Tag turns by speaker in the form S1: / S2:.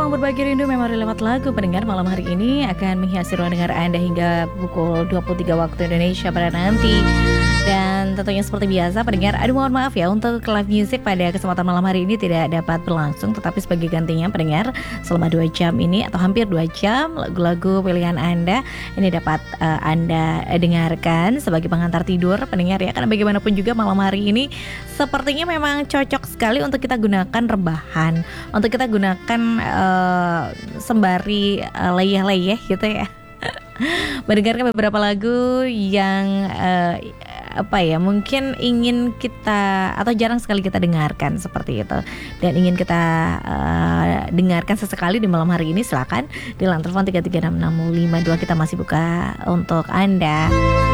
S1: Ruang Berbagi Rindu Memori lewat lagu pendengar malam hari ini akan menghiasi ruang dengar Anda hingga pukul 23 waktu Indonesia pada nanti. Dan tentunya seperti biasa pendengar, mohon maaf ya untuk live music pada kesempatan malam hari ini tidak dapat berlangsung. Tetapi sebagai gantinya pendengar selama 2 jam ini atau hampir 2 jam lagu-lagu pilihan Anda ini dapat Anda dengarkan sebagai pengantar tidur pendengar ya. Karena bagaimanapun juga malam hari ini sepertinya memang cocok sekali untuk kita gunakan rebahan, untuk kita gunakan sembari leyeh-leyeh gitu ya. Mendengarkan beberapa lagu yang mungkin ingin kita atau jarang sekali kita dengarkan seperti itu dan ingin kita dengarkan sesekali di malam hari ini. Silakan di line telepon 3366552 kita masih buka untuk Anda.